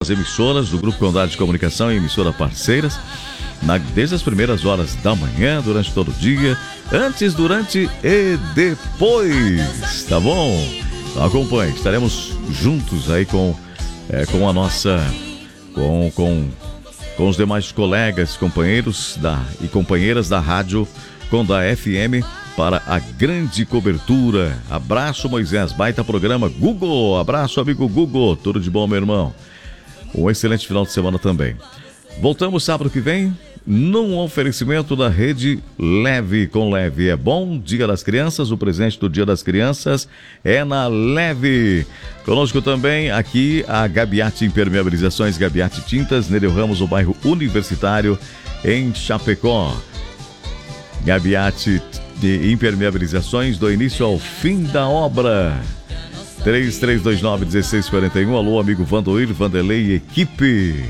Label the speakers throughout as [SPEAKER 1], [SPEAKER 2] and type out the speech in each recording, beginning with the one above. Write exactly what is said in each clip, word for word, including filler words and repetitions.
[SPEAKER 1] as emissoras do Grupo Condado de Comunicação e emissora parceiras, na, desde as primeiras horas da manhã, durante todo o dia, antes, durante e depois, tá bom? Então, acompanhe, estaremos juntos aí com, é, com a nossa, com, com, com os demais colegas, companheiros da, e companheiras da Rádio Condá F M para a grande cobertura. Abraço, Moisés, baita programa. Google, abraço, amigo Google, tudo de bom, meu irmão? Um excelente final de semana também. Voltamos sábado que vem, num oferecimento da Rede Leve com Leve. É bom, Dia das Crianças, o presente do Dia das Crianças é na Leve. Conosco também aqui a Gabiati Impermeabilizações, Gabiati Tintas, Nereu Ramos, no bairro Universitário, em Chapecó. Gabiati de Impermeabilizações, do início ao fim da obra. três três dois nove, um seis quatro um. Alô, amigo Vandoir, Vanderlei e equipe.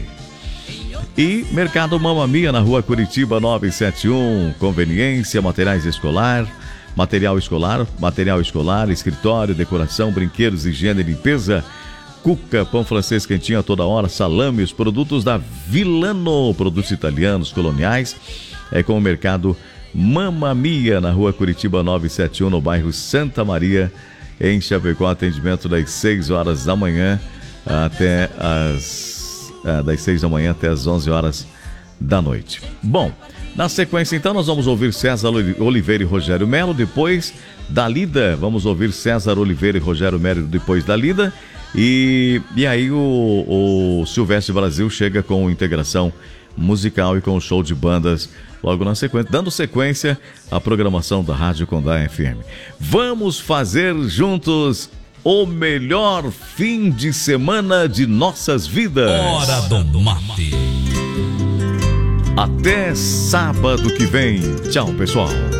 [SPEAKER 1] E Mercado Mamma Mia, na rua Curitiba novecentos e setenta e um. Conveniência, materiais escolar, material escolar, material escolar, escritório, decoração, brinquedos, higiene e limpeza. Cuca, pão francês quentinho a toda hora, salame, os produtos da Vilano, produtos italianos, coloniais. É com o Mercado Mamma Mia, na rua Curitiba novecentos e setenta e um, no bairro Santa Maria, em Chapecó. Atendimento das seis horas da manhã até as... É, das seis da manhã até as onze horas da noite. Bom, na sequência então nós vamos ouvir César Oliveira e Rogério Melo. Depois da lida, vamos ouvir César Oliveira e Rogério Melo depois da lida. E, e aí o, o Silvestre Brasil chega com integração musical e com o show de bandas logo na sequência, dando sequência à programação da Rádio Condá F M. Vamos fazer juntos o melhor fim de semana de nossas vidas.
[SPEAKER 2] Hora do mate.
[SPEAKER 1] Até sábado que vem. Tchau, pessoal.